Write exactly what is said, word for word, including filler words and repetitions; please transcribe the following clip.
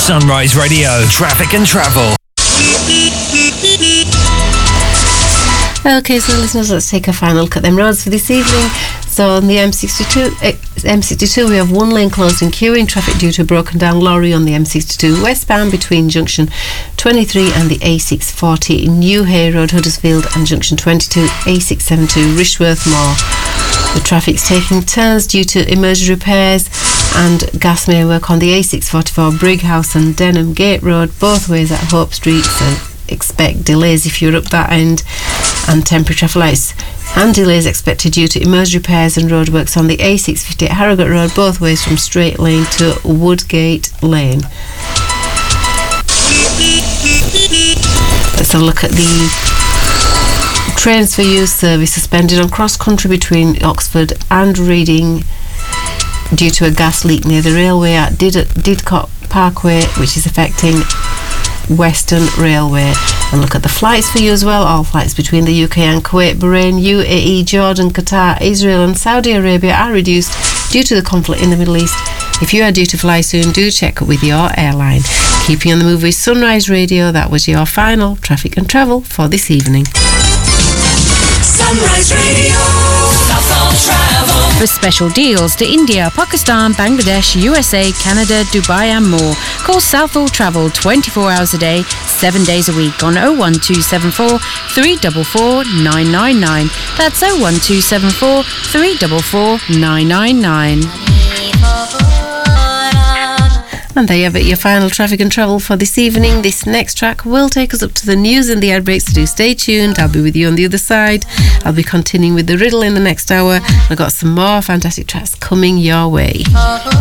Sunrise Radio, traffic and travel. Okay, so listeners, let's take a final look at them roads for this evening. So on the M sixty-two, uh, M sixty-two, we have one lane closed in queuing traffic due to a broken down lorry on the M sixty-two westbound between junction twenty-three and the A six forty New Hay Road, Huddersfield, and junction twenty-two, A six seventy-two Rishworth Moor. The traffic's taking turns due to emergency repairs and gas main work on the A six forty-four Brighouse and Denham Gate Road, both ways at Hope Street, so expect delays if you're up that end, and temporary traffic lights and delays expected due to emergency repairs and roadworks on the A six fifty-eight Harrogate Road, both ways from Straight Lane to Woodgate Lane. Let's have a look at the Trains for You service suspended on cross-country between Oxford and Reading due to a gas leak near the railway at Did- Didcot Parkway, which is affecting Western Railway. And look at the flights for you as well. All flights between the U K and Kuwait, Bahrain, U A E, Jordan, Qatar, Israel and Saudi Arabia are reduced due to the conflict in the Middle East. If you are due to fly soon, do check with your airline. Keeping on the move with Sunrise Radio, that was your final traffic and travel for this evening. Sunrise Radio, Southall Travel. For special deals to India, Pakistan, Bangladesh, U S A, Canada, Dubai and more, call Southall Travel twenty-four hours a day, seven days a week on oh one two seven four, three four four, nine nine nine. That's oh one two seven four, three four four, nine nine nine. And there you have it, your final traffic and travel for this evening. This next track will take us up to the news and the ad breaks, so do stay tuned. I'll be with you on the other side. I'll be continuing with the riddle in the next hour. I've got some more fantastic tracks coming your way.